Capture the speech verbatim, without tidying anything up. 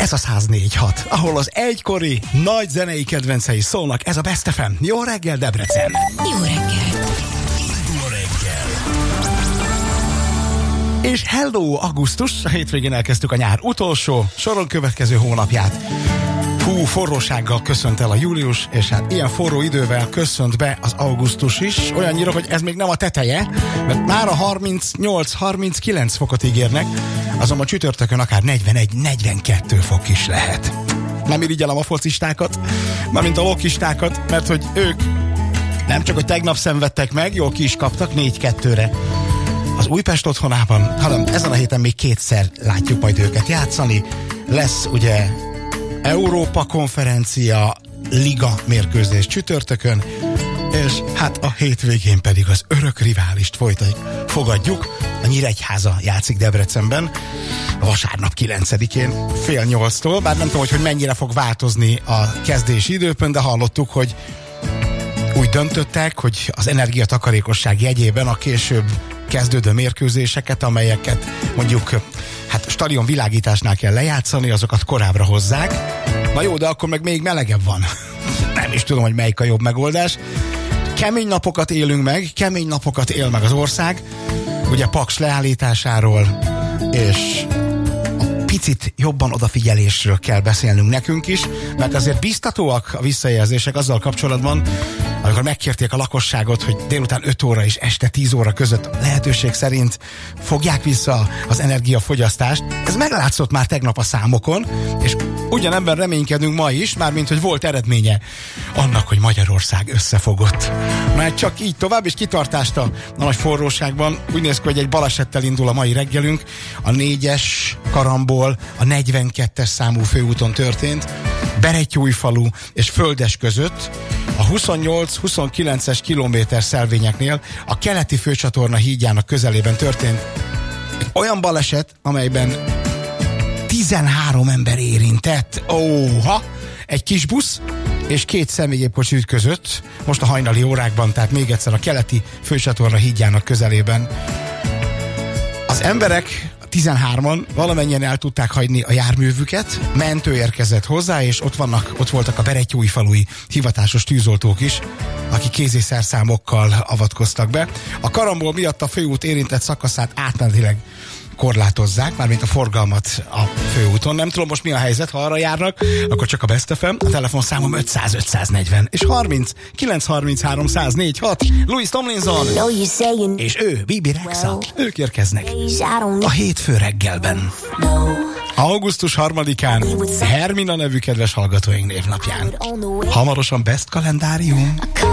Ez a száz négy hat, ahol az egykori nagy zenei kedvencei szólnak. Ez a Best ef em. Jó reggel, Debrecen! Jó reggel! Jó reggel! És hello, augusztus! A hétvégén elkezdtük a nyár utolsó, soron következő hónapját. Hú, forrósággal köszönt el a július, és hát ilyen forró idővel köszönt be az augusztus is, olyannyira, hogy ez még nem a teteje, mert már a harmincnyolc harminckilenc fokot ígérnek, azonban csütörtökön akár negyvenegy negyvenkettő fok is lehet. Nem irigyelem a focistákat, mármint a lokistákat, mert hogy ők nem csak, hogy tegnap szenvedtek meg, jól ki is kaptak négy kettőre az Újpest otthonában, hanem ezen a héten még kétszer látjuk majd őket játszani. Lesz ugye Európa konferencia, liga mérkőzés csütörtökön, és hát a hétvégén pedig az örök riválist folytatjuk. Fogadjuk, a Nyíregyháza játszik Debrecenben, vasárnap kilencedikén, fél nyolctól, bár nem tudom, hogy, hogy mennyire fog változni a kezdési időpont, de hallottuk, hogy úgy döntöttek, hogy az energiatakarékosság jegyében a később kezdődő mérkőzéseket, amelyeket mondjuk hát stadion világításnál kell lejátszani, azokat korábbra hozzák. Na jó, de akkor meg még melegebb van. Nem is tudom, hogy melyik a jobb megoldás. Kemény napokat élünk meg, kemény napokat él meg az ország. Ugye Paks leállításáról, és a picit jobban odafigyelésről kell beszélnünk nekünk is, mert azért biztatóak a visszajelzések azzal kapcsolatban, amikor megkérték a lakosságot, hogy délután öt óra és este tíz óra között lehetőség szerint fogják vissza az energiafogyasztást. Ez meglátszott már tegnap a számokon, és ugyanebben reménykedünk ma is, mármint hogy volt eredménye annak, hogy Magyarország összefogott. Már csak így tovább, és kitartást a nagy forróságban. Úgy néz ki, hogy egy balesettel indul a mai reggelünk. A négyes karamból a negyvenkettes számú főúton történt, Berettyóújfalu és Földes között, a huszonnyolc huszonkilences kilométer szelvényeknél a keleti főcsatorna hídjának közelében történt egy olyan baleset, amelyben tizenhárom ember érintett. Óha! Egy kis busz és két személygépkocsi ütközött most a hajnali órákban, tehát még egyszer a keleti főcsatorna hídjának közelében. Az emberek tizenhárman valamennyien el tudták hagyni a járművüket, mentő érkezett hozzá, és ott vannak, ott voltak a berettyóújfalui hivatásos tűzoltók is, akik kéziszerszámokkal avatkoztak be. A karambol miatt a főút érintett szakaszát átmenetileg korlátozzák, mármint a forgalmat a főúton. Nem tudom most mi a helyzet, ha arra járnak, akkor csak a Best ef em. A telefonszámom ötszáz ötszáznegyven és harminc kilenc harminchárom száz négy hat. Louis Tomlinson és ő, Bibi Rexha. Ők érkeznek a hétfő reggelben. augusztus harmadikán Hermina nevű kedves hallgatóink névnapján. Hamarosan Best kalendárium.